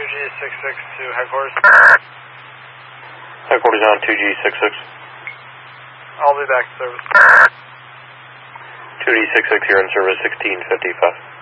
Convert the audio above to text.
2G66 to headquarters. Headquarters on 2G66. I'll be back to service. 2D66 here in service 1655.